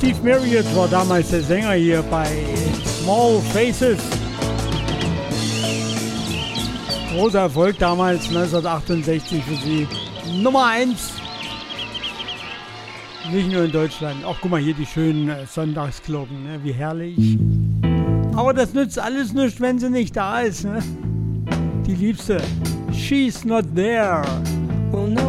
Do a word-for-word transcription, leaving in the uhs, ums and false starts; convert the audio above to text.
Steve Marriott war damals der Sänger hier bei Small Faces. Großer Erfolg damals, neunzehnhundertachtundsechzig für sie. Nummer eins. Nicht nur in Deutschland. Auch guck mal hier die schönen äh, Sonntagsglocken, ne? Wie herrlich. Aber das nützt alles nichts, wenn sie nicht da ist. Ne? Die Liebste. She's not there. Well, no.